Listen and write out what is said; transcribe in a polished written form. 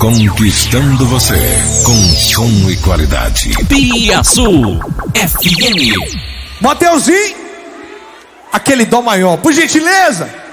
Conquistando você com som e qualidade. Piaçu FM. Mateuzinho, aquele dó maior, por gentileza.